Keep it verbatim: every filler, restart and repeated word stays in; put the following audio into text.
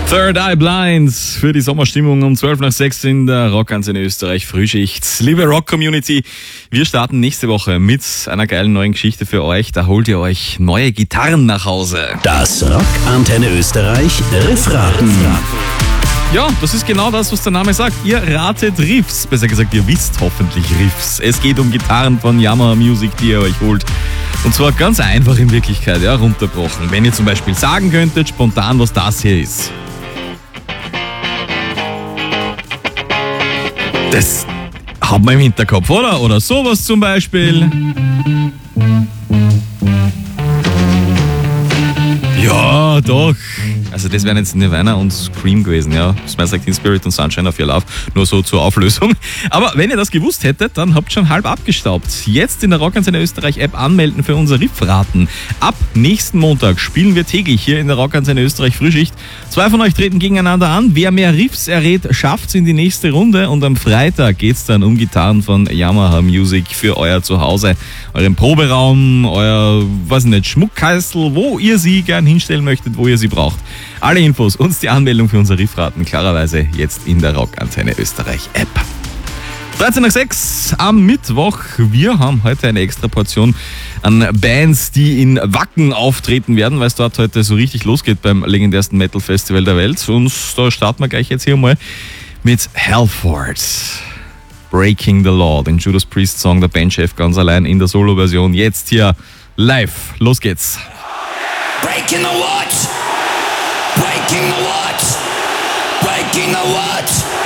Third Eye Blind für die Sommerstimmung um zwölf nach sechs in der Rockantenne Österreich Frühschicht. Liebe Rock-Community, wir starten nächste Woche mit einer geilen neuen Geschichte für euch. Da holt ihr euch neue Gitarren nach Hause. Das Rockantenne Österreich Riffraten. Ja, das ist genau das, was der Name sagt. Ihr ratet Riffs. Besser gesagt, ihr wisst hoffentlich Riffs. Es geht um Gitarren von Yamaha Music, die ihr euch holt. Und zwar ganz einfach in Wirklichkeit, ja, runterbrochen. Wenn ihr zum Beispiel sagen könntet, spontan, was das hier ist. Das hat man im Hinterkopf, oder? Oder sowas zum Beispiel. Ja, doch. Also das wären jetzt Nirvana und Scream gewesen, ja. Smells Like Teen Spirit und Sunshine of Your Love. Nur so zur Auflösung. Aber wenn ihr das gewusst hättet, dann habt ihr schon halb abgestaubt. Jetzt in der Rockantenne Österreich App anmelden für unser Riffraten. Ab nächsten Montag spielen wir täglich hier in der Rockantenne Österreich Frühschicht. Zwei von euch treten gegeneinander an. Wer mehr Riffs errät, schafft's in die nächste Runde. Und am Freitag geht's dann um Gitarren von Yamaha Music für euer Zuhause. Euren Proberaum, euer, weiß nicht, Schmuckkeißel, wo ihr sie gern hinstellen möchtet, wo ihr sie braucht. Alle Infos und die Anmeldung für unser Riffraten klarerweise jetzt in der Rockantenne Österreich App. dreizehn nach sechs am Mittwoch. Wir haben heute eine extra Portion an Bands, die in Wacken auftreten werden, weil es dort heute so richtig losgeht beim legendärsten Metal Festival der Welt. Und da starten wir gleich jetzt hier mal mit Halford. Breaking the Law, den Judas Priest Song, der Bandchef ganz allein in der Solo-Version. Jetzt hier live. Los geht's. Breaking the what? Breaking the what? Breaking the what?